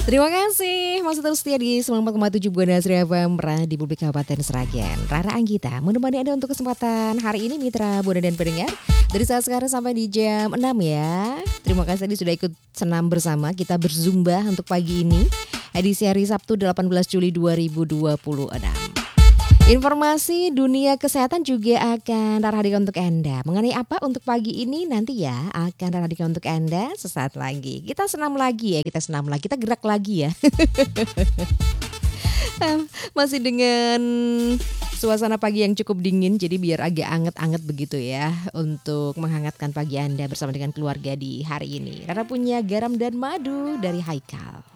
Terima kasih masih terus setia di 94,7 Buana Sri FM di Publik Kabupaten Sragen. Rara Anggita menemani Anda untuk kesempatan hari ini Mitra Buana dan pendengar. Dari saat sekarang sampai di jam 6 ya. Terima kasih tadi sudah ikut senam bersama. Kita berzumba untuk pagi ini. Edisi hari Sabtu 18 Juli 2026. Informasi dunia kesehatan juga akan Rara hadirkan untuk Anda. Mengenai apa untuk pagi ini nanti ya akan Rara hadirkan untuk Anda sesaat lagi. Kita senam lagi ya, kita gerak lagi ya. Masih dengan suasana pagi yang cukup dingin, jadi biar agak anget-anget begitu ya untuk menghangatkan pagi Anda bersama dengan keluarga di hari ini. Rara punya garam dan madu dari Haikal.